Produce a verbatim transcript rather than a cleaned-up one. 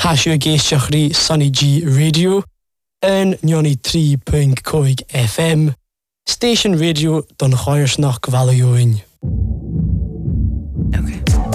Tashu Geishachri Sunny G Radio and Nyoni three point five F M Station Radio Don Choyersnach Valioin.